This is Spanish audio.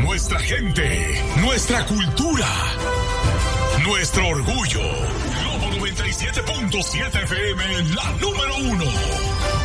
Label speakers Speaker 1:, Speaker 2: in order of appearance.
Speaker 1: nuestra gente, nuestra cultura, nuestro orgullo. Globo 97.7 FM, la número 1.